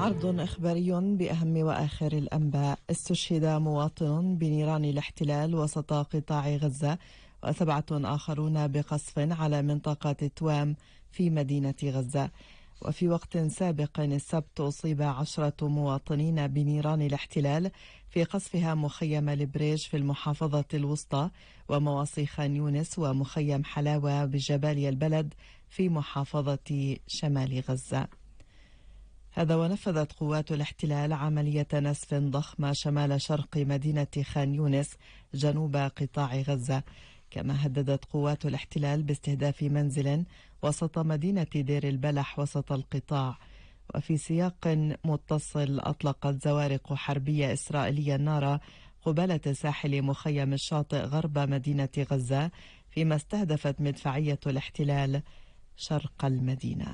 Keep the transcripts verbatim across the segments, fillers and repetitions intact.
عرض إخباري بأهم وآخر الأنباء. استشهد مواطن بنيران الاحتلال وسط قطاع غزة، وسبعة آخرون بقصف على منطقة توام في مدينة غزة. وفي وقت سابق السبت أصيب عشرة مواطنين بنيران الاحتلال في قصفها مخيم البريج في المحافظة الوسطى، ومواصي خان يونس ومخيم حلاوة بجباليا البلد في محافظة شمال غزة. هذا ونفذت قوات الاحتلال عملية نسف ضخمة شمال شرق مدينة خان يونس جنوب قطاع غزة، كما هددت قوات الاحتلال باستهداف منزل وسط مدينة دير البلح وسط القطاع. وفي سياق متصل أطلقت زوارق حربية إسرائيلية النار قبالة ساحل مخيم الشاطئ غرب مدينة غزة، فيما استهدفت مدفعية الاحتلال شرق المدينة.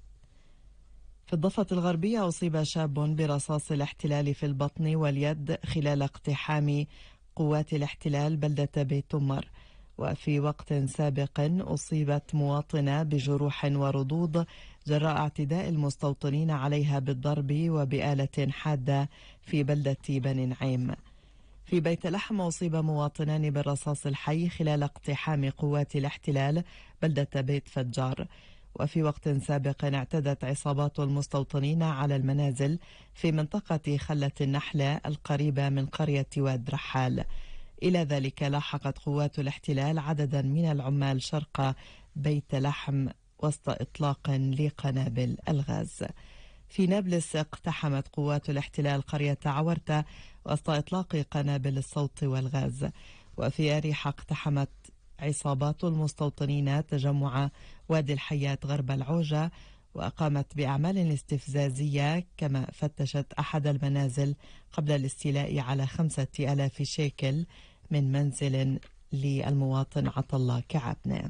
في الضفة الغربية أصيب شاب برصاص الاحتلال في البطن واليد خلال اقتحام قوات الاحتلال بلدة بيت تمر. وفي وقت سابق أصيبت مواطنة بجروح وردود جراء اعتداء المستوطنين عليها بالضرب وبآلة حادة في بلدة بني نعيم. في بيت لحم أصيب مواطنان بالرصاص الحي خلال اقتحام قوات الاحتلال بلدة بيت فجار. وفي وقت سابق اعتدت عصابات المستوطنين على المنازل في منطقة خلة النحلة القريبة من قرية واد رحال. إلى ذلك لاحقت قوات الاحتلال عددا من العمال شرق بيت لحم وسط إطلاق لقنابل الغاز. في نابلس اقتحمت قوات الاحتلال قرية عورتة وسط إطلاق قنابل الصوت والغاز. وفي أريحة اقتحمت عصابات المستوطنين تجمع وادي الحيات غرب العوجة وقامت بأعمال استفزازية، كما فتشت أحد المنازل قبل الاستيلاء على خمسة ألاف شيكل من منزل للمواطن عطلة كعبنة.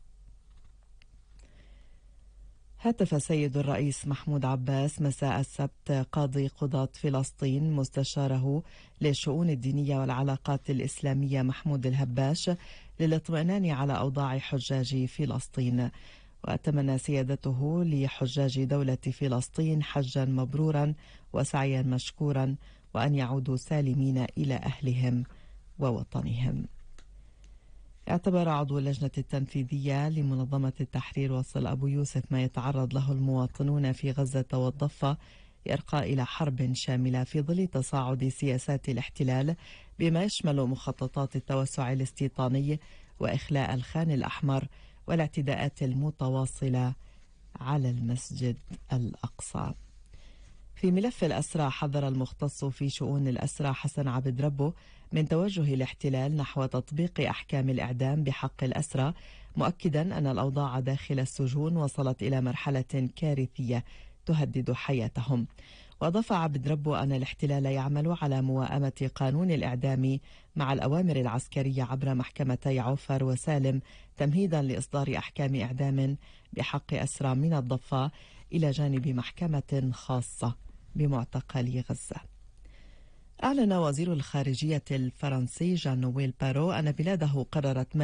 هاتف سيد الرئيس محمود عباس مساء السبت قاضي قضاة فلسطين مستشاره للشؤون الدينية والعلاقات الإسلامية محمود الهباش للاطمئنان على أوضاع حجاج فلسطين، وأتمنى سيادته لحجاج دولة فلسطين حجا مبرورا وسعيا مشكورا، وأن يعودوا سالمين إلى أهلهم ووطنهم. اعتبر عضو اللجنة التنفيذية لمنظمة التحرير وصل أبو يوسف ما يتعرض له المواطنون في غزة والضفة يرقى إلى حرب شاملة في ظل تصاعد سياسات الاحتلال، بما يشمل مخططات التوسع الاستيطاني وإخلاء الخان الأحمر والاعتداءات المتواصلة على المسجد الأقصى. في ملف الأسرى حذر المختص في شؤون الأسرى حسن عبد ربه من توجه الاحتلال نحو تطبيق أحكام الإعدام بحق الأسرى، مؤكدا أن الأوضاع داخل السجون وصلت إلى مرحلة كارثية تهدد حياتهم. وأضاف عبد ربه أن الاحتلال يعمل على موائمة قانون الإعدام مع الأوامر العسكرية عبر محكمتي عوفر وسالم، تمهيدا لإصدار أحكام إعدام بحق أسرى من الضفة إلى جانب محكمة خاصة بمعتقل غزة. أعلن وزير الخارجية الفرنسي جان نويل بارو أن بلاده قررت